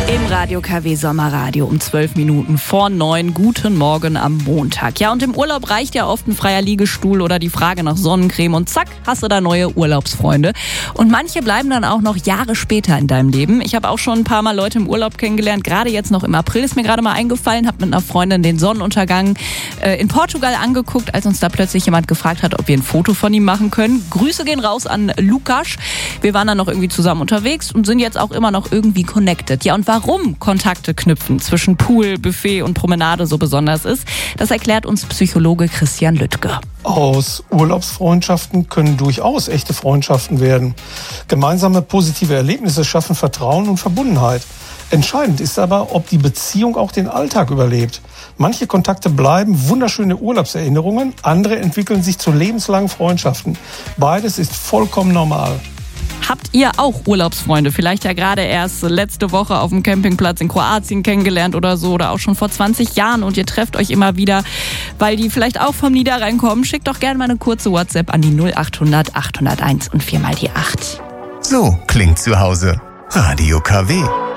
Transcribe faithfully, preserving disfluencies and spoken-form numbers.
Im Radio K W Sommerradio um zwölf Minuten vor neun. Guten Morgen am Montag. Ja, und im Urlaub reicht ja oft ein freier Liegestuhl oder die Frage nach Sonnencreme und zack, hast du da neue Urlaubsfreunde. Und manche bleiben dann auch noch Jahre später in deinem Leben. Ich habe auch schon ein paar Mal Leute im Urlaub kennengelernt, gerade jetzt noch im April ist mir gerade mal eingefallen, habe mit einer Freundin den Sonnenuntergang äh, in Portugal angeguckt, als uns da plötzlich jemand gefragt hat, ob wir ein Foto von ihm machen können. Grüße gehen raus an Lukas. Wir waren dann noch irgendwie zusammen unterwegs und sind jetzt auch immer noch irgendwie connected. Ja, und warum Kontakte knüpfen zwischen Pool, Buffet und Promenade so besonders ist, das erklärt uns Psychologe Christian Lüttke. Aus Urlaubsfreundschaften können durchaus echte Freundschaften werden. Gemeinsame positive Erlebnisse schaffen Vertrauen und Verbundenheit. Entscheidend ist aber, ob die Beziehung auch den Alltag überlebt. Manche Kontakte bleiben wunderschöne Urlaubserinnerungen, andere entwickeln sich zu lebenslangen Freundschaften. Beides ist vollkommen normal. Habt ihr auch Urlaubsfreunde? Vielleicht ja gerade erst letzte Woche auf dem Campingplatz in Kroatien kennengelernt oder so oder auch schon vor zwanzig Jahren und ihr trefft euch immer wieder, weil die vielleicht auch vom Niederrhein kommen. Schickt doch gerne mal eine kurze WhatsApp an die null achthundert achthunderteins und viermal die acht. So klingt zu Hause. Radio K W.